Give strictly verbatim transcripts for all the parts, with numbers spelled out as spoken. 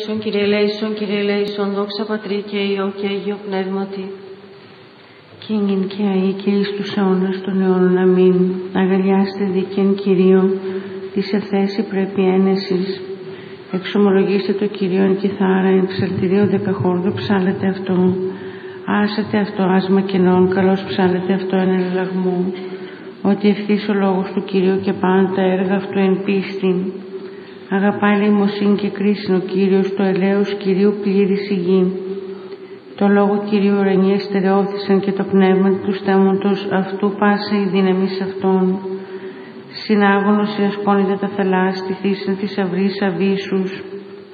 Κύριε ελέησον, Κύριε ελέησον, δόξα Πατρί και Υιό και Αγίο Πνεύματι. Και νυν και αεί και εις τους αιώνας των αιώνων. Αμήν. Αγαλιάστε δίκαιον Κυρίον, της ευθέση πρέπει ένεσης. Εξομολογήστε το Κυρίον κιθάρα, εν ψαλτηρίο δεκαχόρδο ψάλετε αυτό. Άσατε αυτό άσμα κενών, καλώς ψάλετε αυτό εν ελλαγμού. Ότι ευθύς ο λόγος του Κυρίου και πάντα τα έργα αυτού εν πίστη. Αγαπάει λιμοσύνη και κρίσιν ο Κύριος, το ελέος Κυρίου πλήρης η γη. Το λόγο Κυρίου ουρανιέ στερεώθησαν και το πνεύμα του στέμματος αυτού πάσα η δύναμης αυτών. Συνάγωνος ιασκόνητα τα θαλάσσια, στηθήσαν θησαυρείς αβύσσους.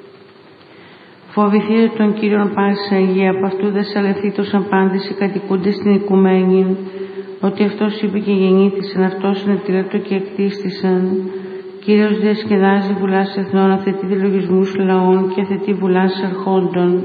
Φοβηθείτε τον Κύριον πάσα υγεία, από αυτού δε σαλευθήτωσαν πάντες οι κατοικούντες στην οικουμένη. Ότι αυτός είπε και γεννήθησαν, αυτός είναι τηλέτο και εκτίστησαν. Κύριος διασκεδάζει βουλάς εθνών, αθετεί λογισμούς λαών και αθετεί βουλάς αρχόντων.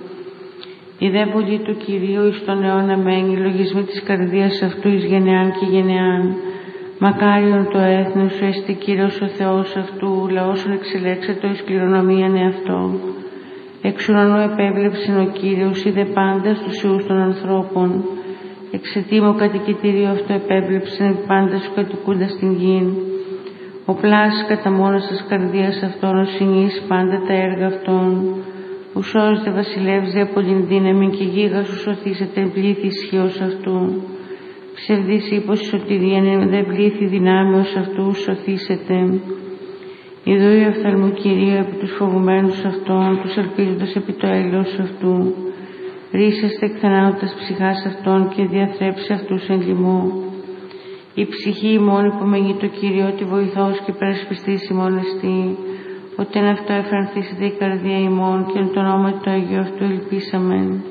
Η δε βουλή του Κυρίου εις τον αιώνα μένει, λογισμοί της καρδίας αυτού εις γενεάν και γενεάν. Μακάριον το έθνος σου έστι Κύριος ο Θεός αυτού, λαόσον εξελέξατο εις κληρονομίαν εαυτό. Εξ ουρανού επέβλεψεν ο Κύριος, είδε πάντα στους ιούς των ανθρώπων. Εξαιτήμου κατοικητήριο αυτό επέβλεψεν πάντα σου κατοικούντας στην γη. Ο πλάσης κατά μόνος της καρδίας αυτών, ο συνείς πάντα τα έργα αυτών. Ου σώζεται βασιλεύς από την δύναμη και γίγα σου σωθήσετε εν πλήθη ισχύος αυτού. Ψευδής ύπος η σωτηρία εν δε πλήθη δυνάμεως αυτού σωθήσετε. Ιδού η οφθαλμού Κυρίου επί τους φοβουμένους αυτών, τους ελπίζοντας επί το έλεος αυτού. Ρίσεστε εκ θανάτου ψυχάς αυτών και διαθρέψει αυτούς εν λοιμώ. Η ψυχή ημών υπομενεί το Κύριο, ότι βοηθός και υπερασπιστής ημών εστί. Ότι εν αυτό εφρανθήσεται η καρδία ημών και εν το όνομα του Αγίου αυτού ελπίσαμεν.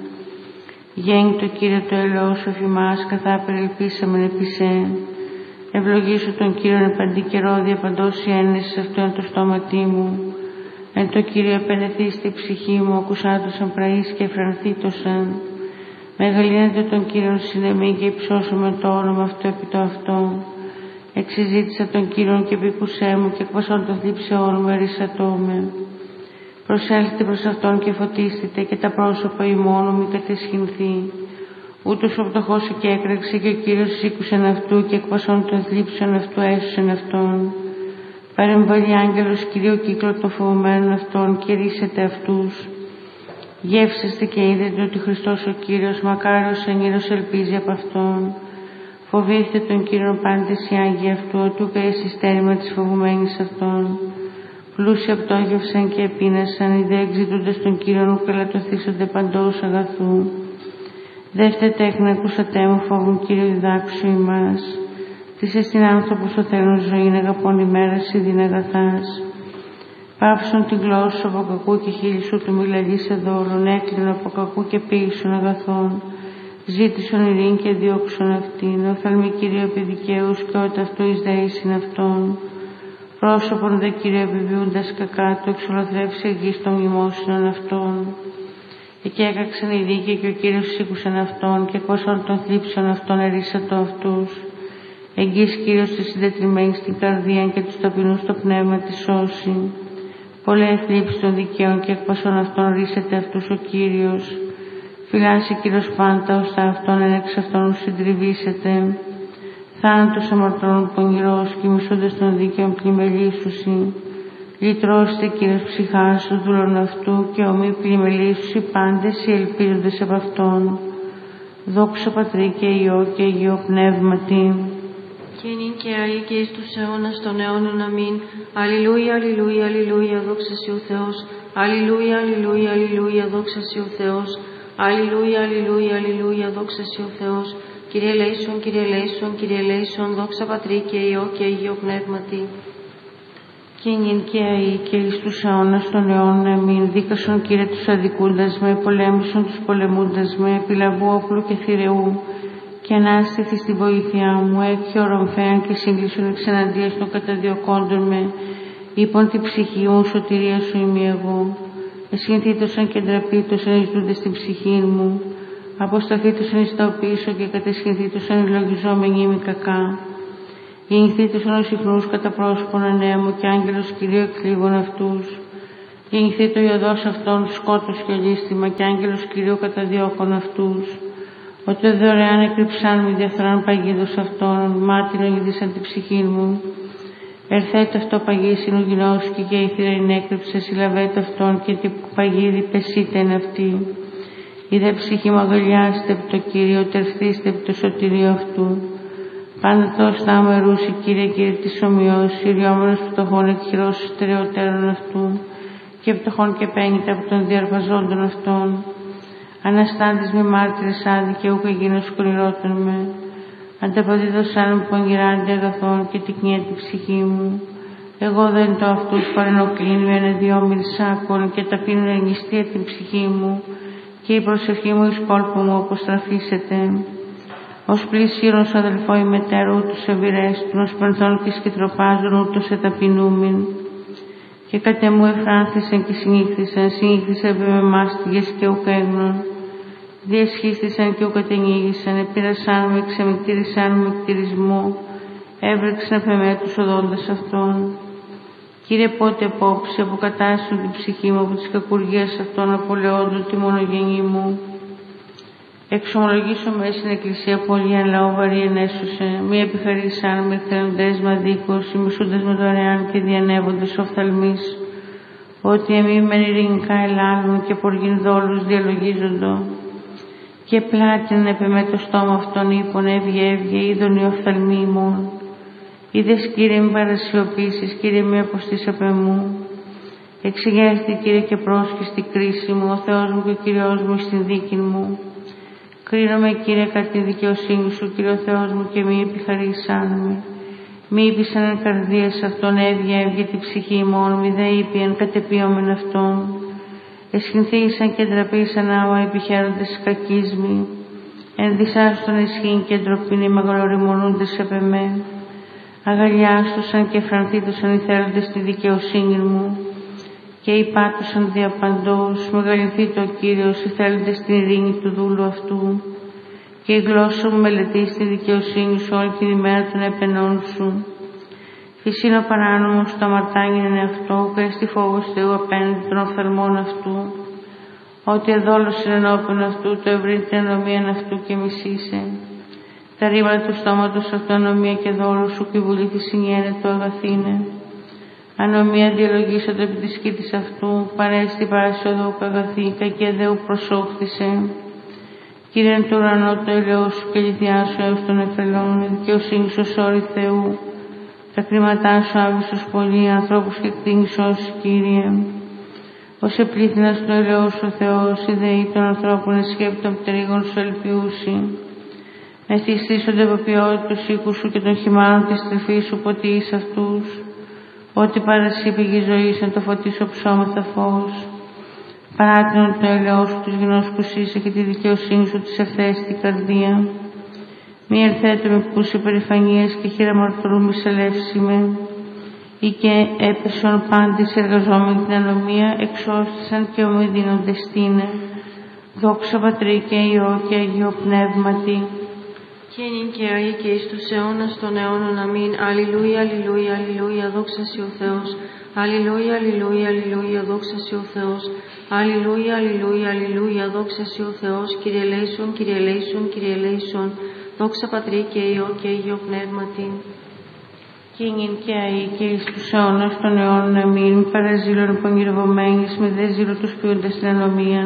Γέννη το Κύριο το ελαιό σου εφημάς, καθά περιλπίσαμεν επί σε. Ευλογήσω τον Κύριον επαντή καιρό, διαπαντός η ένεση αυτό εν το στόματί μου. Εν το Κύριο επενεθείς τη ψυχή μου, ακουσάτωσαν πραείς και εφρανθήτωσαν. Μεγαλύνεται τον Κύριον συνεμή και υψώσουμε το όνομα αυτό επί το αυτό. Εξυζήτησα τον Κύριον και επίκουσέ μου και εκβασών το θλίψεών μου ερίσατό με. Προσέλθετε προς αυτόν και φωτίστητε και τα πρόσωπα ημών μη κατεσχυνθεί. Ούτως ο πτωχός και έκραξε και ο Κύριος σήκουσεν αυτού και εκβασών των θλίψεων αυτού έσουσεν αυτόν. Παρεμβαλεί άγγελος Κυρίου κύκλο των φοβωμένων αυτών και ρίσετε αυτούς. Γεύσεστε και είδετε ότι Χριστός ο Κύριος, μακάριος ενήρος ελπίζει από Αυτόν. Φοβήθητε τον Κύριον πάντες οι Άγιοι αυτού, ότι ούκα εις στέρημα της φοβουμένης Αυτόν. Πλούσια πτώγευσαν και επίνασαν, οι δε εξητούντες τον Κύριον ούκα λατωθήσονται παντός αγαθού. Δεύτε τέχνη ακούσατε μου, φόβουν Κύριο διδάξου ημάς. Τις εστιν άνθρωπος ο θέλουν ζωήν, αγαπών ημέρας ειδήν αγαθάς. Πάυσον την γλώσσα από κακού και χείλη σου του μιλαλήσε δόλων, έκλεινον από κακού και πήγησον αγαθών. Ζήτησον ειρήνη και διώξον αυτήν, οφθαλμή Κυρίω επί δικαίους και ότι αυτό εις δεήσιν αυτόν. Πρόσωπον δε Κύριε επιβιούντας κακά, το εξολοθρεύσει εγγύς των μνημόσυνων αυτών. Εκεί έκαξαν οι δίκαιοι και ο Κύριος σήκουσαν αυτόν και κόσον των θλίψεων αυτών ερίσατο αυτούς. Εγγύς Κύριος τη συντετριμένη στην καρδία και τους ταπεινούς στο πνεύμα τη σώση. Πολλέ θλίψεις των δικαίων και εκπασών αυτών ρίσεται αυτούς ο Κύριος. Φυλάσσει Κύριος πάντα ως τα αυτόν εν εξ αυτών συντριβήσετε. Θάνατος αμαρτωλών πονηρός και μισούντες των δίκαιων πλημελήσουσι. Λυτρώστε Κύριος ψυχάς του δούλων αυτού και ομοί πλημελήσουσι πάντες οι ελπίζοντες από αυτόν. Δόξα Πατρί και Υιό και Αγίο Πνεύματι. Και νυν και αεί και εις τους αιώνας των αιώνων. Αμήν. Αλληλούια, αλληλούια, αλληλούια, δόξα Συ ο Θεός. Αλληλούια, αλληλούια, αλληλούια, δόξα Συ ο Θεός. Αλληλούια, αλληλούια, αλληλούια, δόξα Συ ο Θεός. Κύριε ελέησον, Κύριε ελέησον, Κύριε ελέησον, δόξα Πατρί και Υιό και Αγίο Πνεύματι. Και νυν και αεί και εις τους αιώνας των αιώνων. Αμήν. Δίκασον Κύριε τους αδικούντας με, πολέμησον τους πολεμούντας με, επιλαβού όπλου και θηρεού. Και ανάστηθη στη βοήθειά μου, έκει ορομφέαν και σύγκλησον εξ εναντίας των καταδιωκόντων με, είπον τη ψυχή μου, σωτηρία σου είμαι εγώ. Εσχυνθήτωσαν και ντραπήτωσαν εις δούντες στην ψυχή μου, αποσταθήτωσαν εις τα οπίσω και κατεσχυνθήτωσαν οι λογιζόμενοι μη κακά. Γεννηθήτωσαν ως συχνούς κατά πρόσωπον ανέμου και άγγελος Κυρίου εκλήγων αυτούς. Γεννηθεί το ιωδός αυτών σκότος και ολίσθημα και άγγελος Κυρίου καταδιώκων αυτούς. Ότι δωρεάν εκρυψάν μη διαφθοράν παγίδος αυτών, μάρτυρον γυδίσαν την ψυχή μου. Ερθέτω αυτό παγίσιν ο γινώσκη και η θηρήν έκρυψε, συλλαβέτω αυτόν και την παγίδι πεσίτε εν αυτή. Η δε ψυχή μου αγκαλιάστε από το Κύριο, τερθήστε από το σωτηρίο αυτού. Πάντα το ωστά μου ερούσι, Κύριε, Κύριε της ομοιός, ιριόμενος φτωχών εκχειρός στερεωτέρων αυτού και φτωχών και πένγητα από των διαρβαζόντων αυτών. Αναστάντης με μάρτυρες άδικε, ούκ εγίνος σκληρότων με. Ανταποδίδωσαν με πονηράντε αγαθών και τυκνία την ψυχή μου. Εγώ δεν το αυτούς παρενοχλήν με εναντιόμην σάκων και ταπείνουν εγγιστία την ψυχή μου και η προσευχή μου εις κόλπο μου αποστραφήσετε. Ως πλησίρος αδελφό ημετέρου ούτους ευηρέστων, ως πενθών και σκητροπάζων ούτως εταπεινούμην. Και κατ' εμού εφράνθησαν και συνήχθησαν, συνήχθησαν με μάστιγες και ουκ έγνων. Διεσχίστησαν και ουκ κατενήγησαν, επήρασαν με, ξεμεκτήρισαν με κτηρισμό, έβρεξαν επ' εμέ τους οδόντας αυτών. Κύριε, πότε απόψε αποκατάστουν την ψυχή μου από τις κακουργίες αυτών, απολεόντων τη μονογενή μου. Εξομολογήσω με στην Εκκλησία πολύ εν λαό βαρύ ενέσωσε, μη επιχαρήσαν με θελοντές μα δίκος, ημισούντες με δωρεάν και διανεύοντες οφθαλμής, ότι εμεί μεν ειρηνικά ελάλουν και ποργήν δόλους διαλογίζοντο. Και πλάτην επ' εμέ το στόμα αυτών ύπων έβγε έβγε είδων οι οφθαλμοί ημών. Είδες, Κύριε, μη παρασιωπήσεις, Κύριε, μη αποστείς απ' εμού. Εξηγέστη, Κύριε, και πρόσχη στη κρίση μου, ο Θεός μου και ο Κυριός μου στην δίκη μου. Κρίνομαι, Κύριε, κατά τη δικαιοσύνη σου, Κύριε ο Θεός μου, και μη επιχαρήσαν με. Μη είπησαν εν καρδίες αυτών, έβγε, έβγε την ψυχή ημών, μη δε είπιεν κατεπίωμεν αυτών. Εσχυνθήσαν και ντραπήσαν άμα επιχαίροντες κακίσμοι. Εν δυσάστον ισχύν και ντροπήν οι μεγαλοριμονούντες επ' εμέ. Αγαλιάστοσαν και φρανθήτωσαν οι θέλοντες στη δικαιοσύνη μου. Και υπάτωσαν διαπαντός, μεγαλυνθεί το Κύριος, οι θέλοντες στην ειρήνη του δούλου αυτού. Και η γλώσσα μου μελετεί στη δικαιοσύνη σου όλη την ημέρα των επενών σου. Φυσίν ο παράνομος το αμαρτάνιν εν εαυτό, και στη φόβος Θεού απέναντι των οφθαλμών αυτού. Ότι εδόλωσεν ενώπιον αυτού, το ευρύ την ανομίαν αυτού και μισήσε. Τα ρήματα του στόματος αυτού ανομία και δόλου σου, και η βουλή της συνιένε το αγαθήνε. Ανομία διαλογήσονται επί της σκήτης αυτού, παρέστη παρασιοδό καγαθή, κακία Δεού προσώχθησε. Κύριε εν του ουρανό το ελαιό σου και λιθιάσου έως των εφελών, η δικαιοσύνη σου σώρη Θεού. Τα κρίματά σου άβυσσος πολύ, ανθρώπους και κτίνησος, Κύριε. Ως επλήθυνας το ελαιό σου ο Θεός, οι δεοί των ανθρώπων εσκέπτων πτερίγων σου ελπιούσι. Μεθυστήσονται από ποιότητα τους οίκους σου και των χυμάρων της τρυφής σου ποτίεις αυτούς. Ότι παρασύ πηγή ζωής εν το φωτίσω ψώμεθα φως. Παράτηνον το ελαιό σου τους γνώσκους είσαι και τη δικαιοσύνη σου της ευθέστη καρδία. Μη ερθέτω με πούς υπερηφανίες και χείρα μορφωρού μη σελεύσιμε. Ή και έπεσον πάντης εργαζόμενοι την ανομία, εξώστησαν και ομιδίνονται στήνε. Δόξα Πατρί και Υιό και Αγίο Πνεύματι. Και νυν και αεί και εις τους αιώνας των αιώνων. Αμήν. Αλληλούια, αλληλούια, αλληλούια, δόξα σοι ο Θεός. Αλληλούια, αλληλούια, αλληλούια, δόξα σοι ο Θεός. Αλληλούια, αλληλούια, αλληλούια, δόξα σοι ο Θεός. Κύριε ελέησον, Κύριε ελέησον, Κύριε ελέησον. Δόξα Πατρί και Υιό και Αγίο Πνεύματι. Και νυν και αεί και εις τους αιώνας των αιώνων. Αμήν. Παραζήλων πονηρευομένης με δε ζήλο τους ποιούντας την ανομία.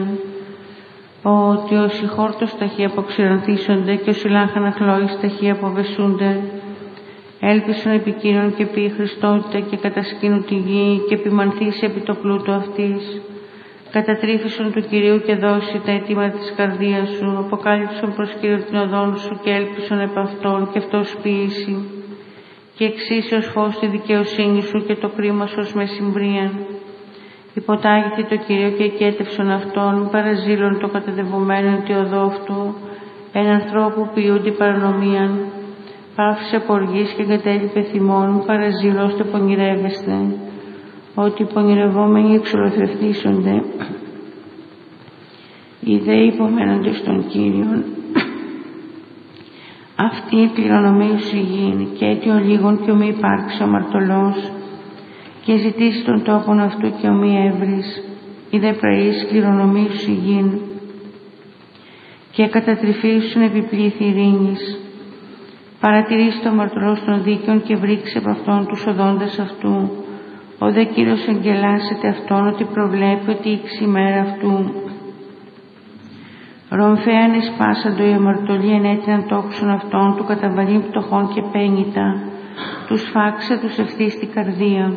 Ότι όσοι χόρτος ταχύ αποξηρανθίσονται και όσοι λάχανα χλώης ταχύ αποβεσούνται. Έλπισον επικίνων και ποιοι Χριστότητα και κατασκήνου τη γη και επιμανθήσει επί το πλούτο αυτής. Κατατρίφησον του Κυρίου και δώσει τα αιτήματα της καρδίας σου. Αποκάλυψον προς Κύριο την οδόν σου και έλπισον επ' αυτόν και αυτός ποιήσει. Και εξήσει ως φως τη δικαιοσύνη σου και το κρίμα σου ως με συμπρίαν. Υποτάγηθη το Κύριο και εκέτευσον αυτόν, παραζήλων το καταδευωμένο τη οδό αυτού, εν ανθρώπου ποιούνται παρανομίαν. Πάυσε ποργής και κατέλειπε θυμών, παραζήλως το πονηρεύεστε, ότι οι πονηρευόμενοι εξολοθρευτήσονται. Οι δε υπομένονται στον Κύριον. Αυτή η κληρονομία σου γίνει, και αίτιο λίγων και ομοι υπάρξει ο αμαρτωλός. και ζητήσει τον τόπον αυτού και ομοία εύρης, ή δε πραείς κληρονομήσου η γην, και κατατρυφήσουν επιπλήθη ειρήνης. Παρατηρήσει το μαρτυρός των δίκαιων και βρήξει από αυτόν τους οδόντες αυτού. Ο δε Κύριος εγγελάσεται αυτόν ότι προβλέπει ότι η ξημέρα αυτού. Ρομφέαν εις πάσαντο η αμαρτωλή ενέτειναν τόξων αυτών, του καταβαλήν πτωχών και πένητα, τους φάξε τους ευθύ στην καρδία.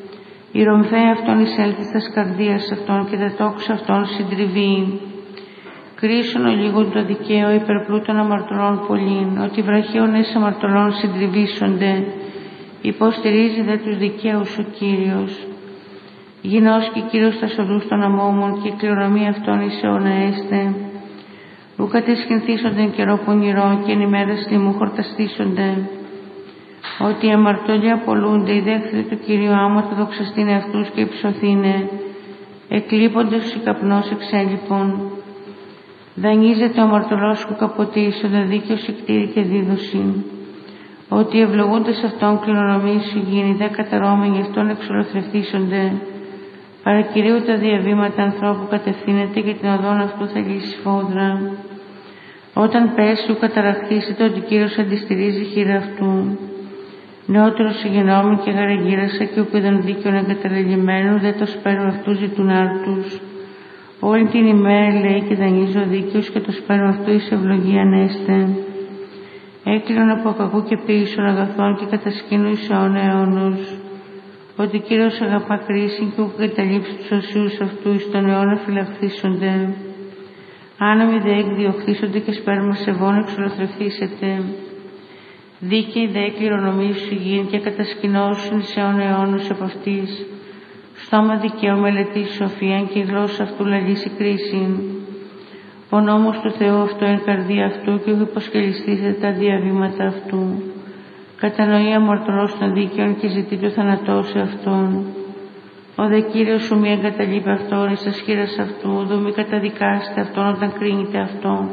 Η ρομφαία αυτών εισέλθει στας καρδίας αυτών και τα τόξα αυτών συντριβεί. Κρίσον ο λίγον το δικαίο υπερπλούτων αμαρτωλών πολλήν, ότι βραχίονες αμαρτωλών συντριβήσονται, υποστηρίζει δε τους δικαίους ο Κύριος. Γινός και Κύριος τα σωρούς των αμόμων και η κληρονομία αυτών εις αιώνα έστε. Ου κατεσχυνθήσονται εν καιρό πονηρό και εν ημέρας λοιμού χορταστήσονται. Ότι οι αμαρτωλοί απολούνται, οι δέχθροι του Κυρίου άμα το δοξαστήνε αυτούς και υψωθήνε, εκλείπονται στους καπνός εξέλιπων. Δανείζεται ο αμαρτωλός που καποτίσσονται, δίκαιος η κτήρη και δίδωση. Ότι οι ευλογούντες αυτών κληρονομήσου γίνει, δε καταρώμενοι αυτών εξολοθρευτήσονται. Παρακυρίου τα διαβήματα ανθρώπου κατευθύνεται και την οδόν αυτού θα λύσει φόδρα. Όταν πέσει ου καταραχθήσεται, ότι Κύριος αντιστηρίζει χείρα αυτού. Νεότερος γεννόμουν και γαραγύρασα και ουκ δίκαιον εγκαταλελειμμένου, δε το σπέρμα αυτού ζητούν άρτους. Όλη την ημέρα λέει και δανείζει ο δίκαιος και το σπέρμα αυτού εις ευλογία ανέστε. Έκλεινον από κακού και ποιήσεων αγαθών και κατασκήνου εις αιώνα αιώνος. Ότι Κύριος αγαπά κρίση και ουκ καταλείψει τους οσίους αυτού εις τον αιώνα φυλαχθήσονται. Άνομοι δε εκδιωχθήσονται και σπέρμα σεβών εξολοθρευτήσετε. Δίκαιοι δε κληρονομήσου γίνει και κατασκηνώσουν εις αιώνα αιώνος από αυτής. Στόμα δικαίου μελετήσει σοφία και η γλώσσα αυτού λαλήσει κρίση. Ο νόμος του Θεού αυτό εν καρδία αυτού και ουκ υποσκελιστήσετε τα διαβήματα αυτού. Κατανοεί αμαρτωλός των δίκαιων και ζητεί το θανατώσει αυτόν. Ο δε Κύριος σου μη εγκαταλείπει αυτόν εις τας χείρας αυτού, δου μη καταδικάσετε αυτόν όταν κρίνεται αυτό.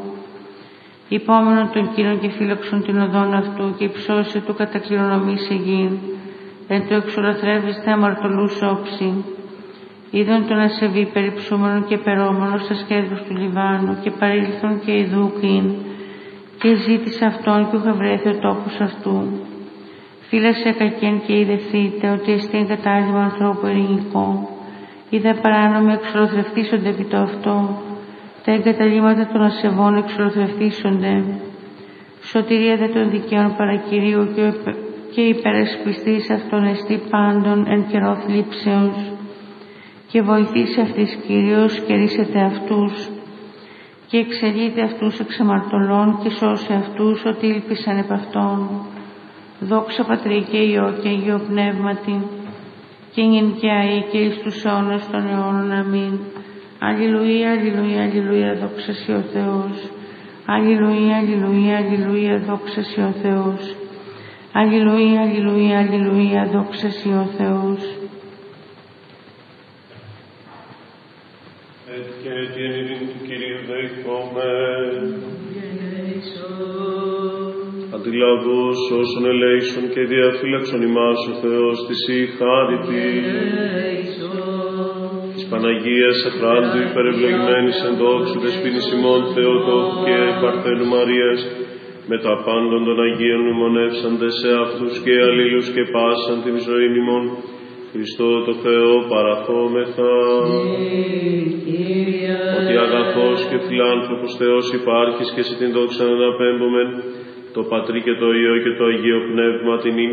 Υπόμενον των Κύριων και φύλαξον την οδόν αυτού και υψώσε του κατακληρονομήσει γην. Εν το εξολοθρεύεστε αμαρτωλούς όψη. Είδον τον ασεβή περιψούμενον και περόμενον στα σκέρδους του Λιβάνου και παρήλθον και ειδούκην και ζήτησε αυτόν και ουχ βρέθη ο τόπος αυτού. Φύλασε κακέν και ειδευθείτε ότι εστίν κατάλημα ανθρώπου ειρηνικό. Είδε παράνομοι εξολοθρευτήσονται επί το αυτό. Τα εγκαταλείμματα των ασεβών εξολοθρευτήσονται. Σωτηρία δε των δικαίων παρακυρίου και, και υπερασπιστής αυτών εστί πάντων εν καιρό θλίψεως. Και βοηθήσει αυτής Κύριος και ρίσετε αυτούς. Και εξελείται αυτούς εξ αμαρτωλών και σώσε αυτούς ότι ήλπισαν επ' αυτόν. Δόξα Πατρί και Υιό και Αγίο Πνεύματι, και νυν και αεί και εις τους αιώνας των αιώνων. Αμήν. Αλληλουία, αλληλουία, αλληλουία, δόξα σοι ο Θεός. Αλληλουία, αλληλουία, αλληλουία, δόξα σοι ο Θεός. Αλληλουία, αλληλουία, αλληλουία, δόξα σοι ο Θεός. Et και την ειρήνη του Κυρίου δεηθόμεν. Αντιλαβούς όσων ελέησον και διαφύλαξον ημάς ο Θεός της η χάριτη. Της Παναγίας Αχράντου υπερευλογημένης εν δόξου δεσποίνης ημών Θεοτόκου και Παρθένου Μαρίας, με τα πάντων των Αγίων μνημονεύσαντε σε αυτούς και αλλήλους και πάσαν την ζωή ημών, Χριστό το Θεό παραθόμεθα. Ότι αγαθός και φιλάνθρωπος Θεός υπάρχεις και σε την δόξα να αναπέμπομεν, το Πατρί και το Υιό και το Αγίο Πνεύμα την